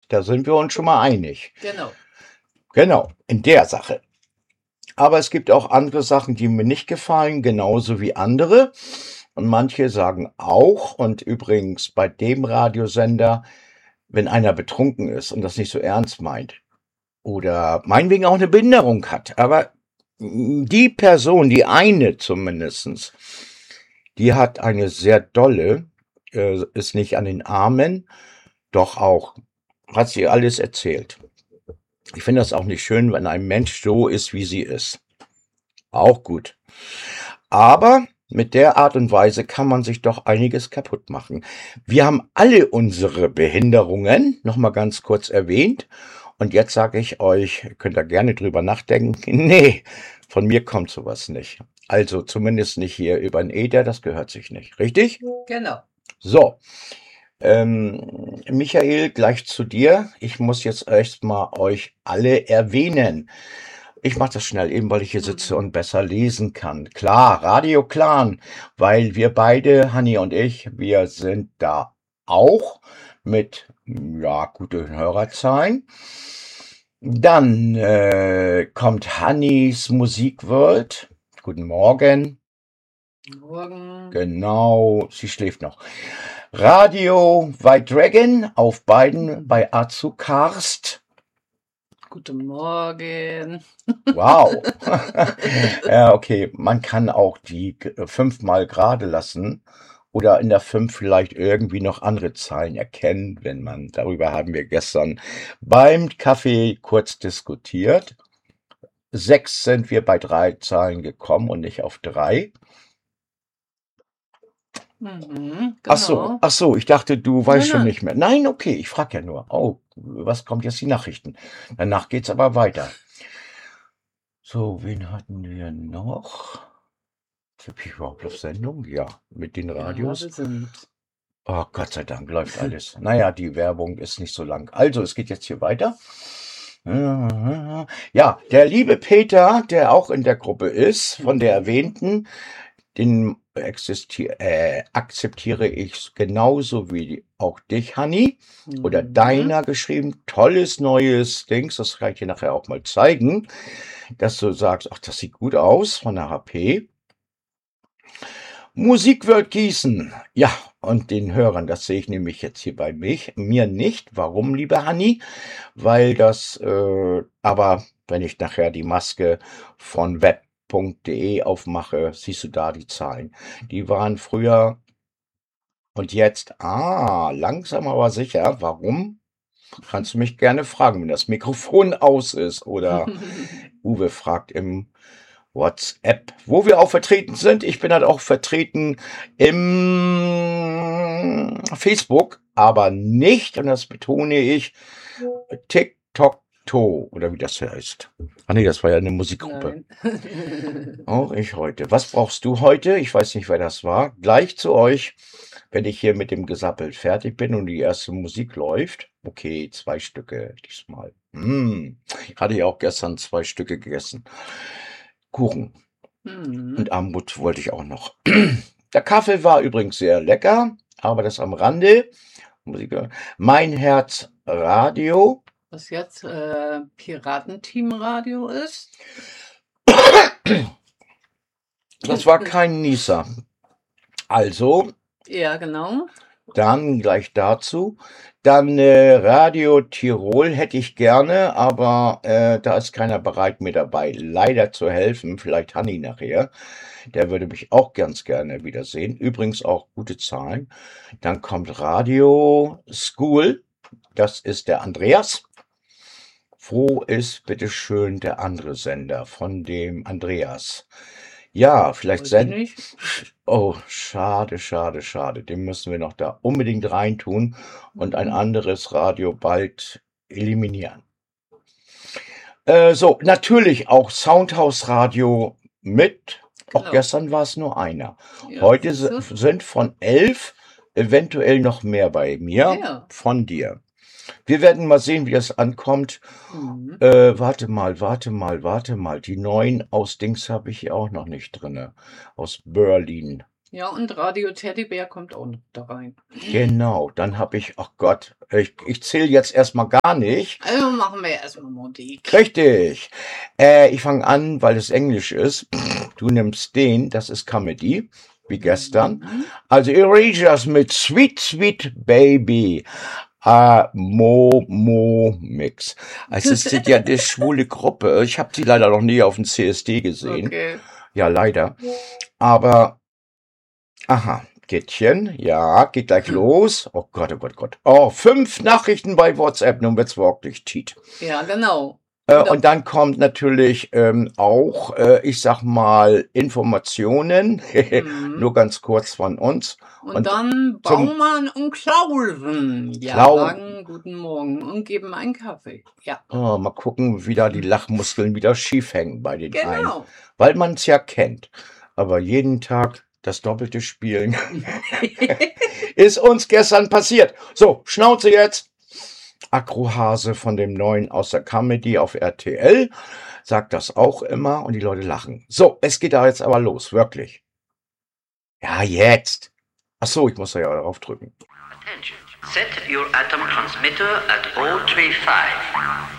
Da sind wir uns schon mal einig. Genau. Genau, in der Sache. Aber es gibt auch andere Sachen, die mir nicht gefallen, genauso wie andere. Und manche sagen auch, und übrigens bei dem Radiosender, wenn einer betrunken ist und das nicht so ernst meint oder meinetwegen auch eine Behinderung hat, aber die Person, die eine zumindestens, die hat eine sehr dolle, ist nicht an den Armen, doch auch, hat sie alles erzählt. Ich finde das auch nicht schön, wenn ein Mensch so ist, wie sie ist. Auch gut. Aber mit der Art und Weise kann man sich doch einiges kaputt machen. Wir haben alle unsere Behinderungen, nochmal ganz kurz erwähnt. Und jetzt sage ich euch, könnt ihr gerne drüber nachdenken. Nee, von mir kommt sowas nicht. Also zumindest nicht hier über den Äther, das gehört sich nicht. Richtig? Genau. So. Michael, gleich zu dir. Ich muss jetzt erstmal euch alle erwähnen. Ich mache das schnell eben, weil ich hier sitze und besser lesen kann. Klar, Radio Clan, weil wir beide, Hanni und ich, wir sind da auch mit, ja, guten Hörerzahlen. Dann kommt Hannis Musikworld. Guten Morgen. Morgen. Genau, sie schläft noch. Radio White Dragon auf beiden bei Azukarst. Guten Morgen. Wow. Ja, okay, man kann auch die 5-mal gerade lassen oder in der 5 vielleicht irgendwie noch andere Zahlen erkennen, wenn man, darüber haben wir gestern beim Kaffee kurz diskutiert. 6 sind wir bei 3 Zahlen gekommen und nicht auf 3. Genau. Ach so, ich dachte, du weißt schon Nein. nicht mehr. Nein, okay, ich frage ja nur. Oh, was kommt jetzt die Nachrichten? Danach geht's aber weiter. So, wen hatten wir noch? Bin ich überhaupt auf Sendung? Ja, mit den Ja, wir Radios. sind. Oh, Gott sei Dank läuft alles. Naja, die Werbung ist nicht so lang. Also, es geht jetzt hier weiter. Ja, der liebe Peter, der auch in der Gruppe ist, von der erwähnten, den akzeptiere ich genauso wie auch dich, Hanni, oder deiner geschrieben. Tolles neues Dings, das kann ich dir nachher auch mal zeigen, dass du sagst, ach, das sieht gut aus von der HP. Musik wird gießen. Ja, und den Hörern, das sehe ich nämlich jetzt hier bei mir nicht. Warum, liebe Hanni? Weil das, aber wenn ich nachher die Maske von web.de aufmache, siehst du da die Zahlen. Die waren früher und jetzt, langsam aber sicher. Warum? Kannst du mich gerne fragen, wenn das Mikrofon aus ist oder Uwe fragt im WhatsApp, wo wir auch vertreten sind. Ich bin halt auch vertreten im Facebook, aber nicht, und das betone ich, TikTok oder wie das heißt. Ach nee, das war ja eine Musikgruppe. Auch ich heute. Was brauchst du heute? Ich weiß nicht, wer das war. Gleich zu euch, wenn ich hier mit dem Gesappel fertig bin und die erste Musik läuft. Okay, 2 Stücke diesmal. Hatte ich auch gestern 2 Stücke gegessen. Kuchen. Und Armut wollte ich auch noch. Der Kaffee war übrigens sehr lecker, aber das am Rande. Musik. Mein Herz Radio. Was jetzt Piratenteam-Radio ist. Das war kein Nieser. Also, Ja, genau. dann gleich dazu. Dann Radio Tirol hätte ich gerne, aber da ist keiner bereit, mir dabei leider zu helfen. Vielleicht Hanni nachher. Der würde mich auch ganz gerne wiedersehen. Übrigens auch gute Zahlen. Dann kommt Radio School. Das ist der Andreas. Wo ist bitteschön der andere Sender von dem Andreas? Ja, vielleicht senden. Oh, schade, schade, schade. Den müssen wir noch da unbedingt reintun und ein anderes Radio bald eliminieren. So, natürlich auch Soundhouse Radio mit. Auch Genau. gestern war es nur einer. Ja, Heute siehst du? sind von 11 eventuell noch mehr bei mir Ja. von dir. Wir werden mal sehen, wie das ankommt. Warte mal. Die neuen aus Dings habe ich hier auch noch nicht drin. Aus Berlin. Ja, und Radio Teddybär kommt auch noch da rein. Genau, dann habe ich, ach Gott, ich zähle jetzt erstmal gar nicht. Also machen wir erstmal Musik. Richtig. Ich fange an, weil es Englisch ist. Du nimmst den, das ist Comedy, wie gestern. Also Erasures mit Sweet Sweet Baby. Mo Mix. Es ist ja eine schwule Gruppe. Ich habe sie leider noch nie auf dem CSD gesehen. Okay. Ja, leider. Aber, aha, Gittchen, ja, geht gleich los. Oh Gott, oh Gott, Gott. Oh, 5 Nachrichten bei WhatsApp, nun wird's wirklich tiet. Ja, genau. Und dann kommt natürlich auch, ich sag mal, Informationen, nur ganz kurz von uns. Und dann Baumann und Klausen. Ja, sagen guten Morgen und geben einen Kaffee. Ja. Oh, mal gucken, wie da die Lachmuskeln wieder schief hängen bei den einen. Weil man es ja kennt. Aber jeden Tag das Doppelte spielen ist uns gestern passiert. So, Schnauze jetzt. Akrohase von dem Neuen aus der Comedy auf RTL sagt das auch immer und die Leute lachen. So, es geht da jetzt aber los, wirklich. Ja, jetzt. Ach so, ich muss da ja drauf drücken. Attention. Set your atom transmitter at 035.